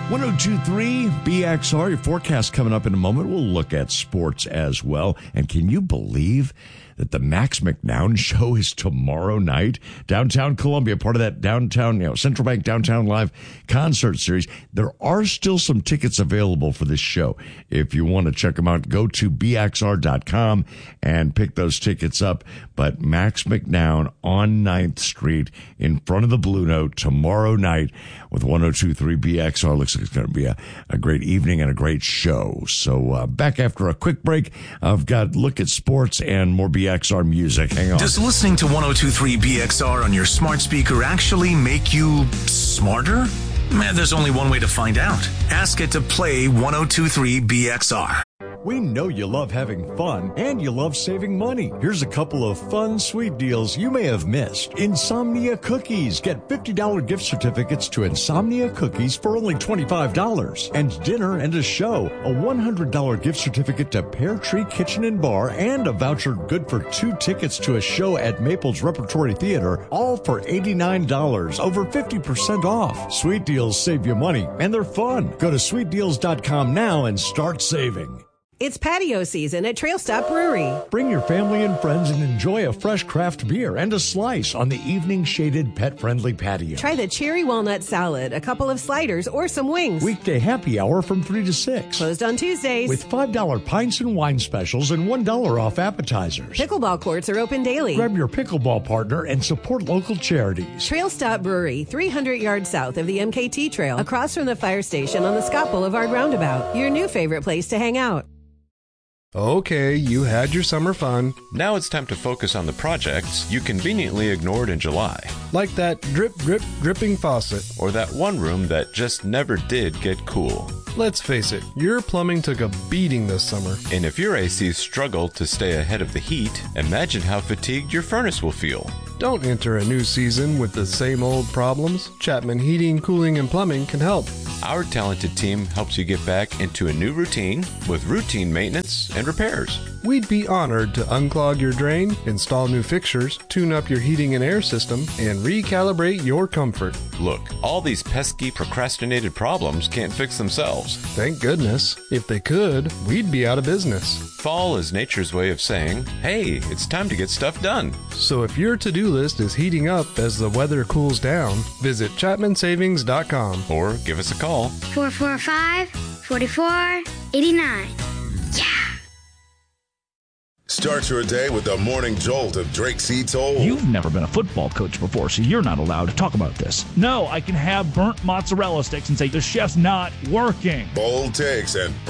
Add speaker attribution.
Speaker 1: 102.3 BXR. Your forecast coming up in a moment. We'll look at sports as well. And can you believe that the Max McNown Show is tomorrow night? Downtown Columbia, part of that downtown, Central Bank Downtown Live concert series. There are still some tickets available for this show. If you want to check them out, go to bxr.com and pick those tickets up. But Max McNown on 9th Street in front of the Blue Note tomorrow night with 102.3 BXR. Looks like it's going to be a great evening and a great show. So back after a quick break, I've got look at sports and more BXR music. Hang on.
Speaker 2: Does listening to 102.3 BXR on your smart speaker actually make you smarter? There's only one way to find out. Ask it to play 102.3 BXR.
Speaker 1: We know you love having fun and you love saving money. Here's a couple of fun, sweet deals you may have missed. Insomnia Cookies. Get $50 gift certificates to Insomnia Cookies for only $25. And dinner and a show. A $100 gift certificate to Pear Tree Kitchen and Bar and a voucher good for 2 tickets to a show at Maples Repertory Theater, all for $89. Over 50% off. Sweet deals save you money and they're fun. Go to sweetdeals.com now and start saving.
Speaker 3: It's patio season at Trail Stop Brewery.
Speaker 1: Bring your family and friends and enjoy a fresh craft beer and a slice on the evening shaded pet-friendly patio.
Speaker 3: Try the cherry walnut salad, a couple of sliders, or some wings.
Speaker 1: Weekday happy hour from 3 to 6.
Speaker 3: Closed on Tuesdays.
Speaker 1: With $5 pints and wine specials and $1 off appetizers.
Speaker 3: Pickleball courts are open daily.
Speaker 1: Grab your pickleball partner and support local charities.
Speaker 3: Trail Stop Brewery, 300 yards south of the MKT Trail, across from the fire station on the Scott Boulevard roundabout. Your new favorite place to hang out.
Speaker 4: Okay, you had your summer fun.
Speaker 5: Now it's time to focus on the projects you conveniently ignored in July.
Speaker 4: Like that drip, drip, dripping faucet.
Speaker 5: Or that one room that just never did get cool.
Speaker 4: Let's face it, your plumbing took a beating this summer.
Speaker 5: And if your AC struggled to stay ahead of the heat, imagine how fatigued your furnace will feel.
Speaker 4: Don't enter a new season with the same old problems. Chapman Heating, Cooling, and Plumbing can help.
Speaker 5: Our talented team helps you get back into a new routine with routine maintenance and repairs.
Speaker 4: We'd be honored to unclog your drain, install new fixtures, tune up your heating and air system, and recalibrate your comfort.
Speaker 5: Look, all these pesky procrastinated problems can't fix themselves.
Speaker 4: Thank goodness. If they could, we'd be out of business.
Speaker 5: Fall is nature's way of saying, hey, it's time to get stuff done.
Speaker 4: So if your to-do list is heating up as the weather cools down, visit ChapmanSavings.com
Speaker 5: or give us a call.
Speaker 6: 445-4489. Yeah!
Speaker 7: Start your day with the morning jolt of Drake C. Toll.
Speaker 8: You've never been a football coach before, so you're not allowed to talk about this. No, I can have burnt mozzarella sticks and say the chef's not working.
Speaker 7: Bold takes and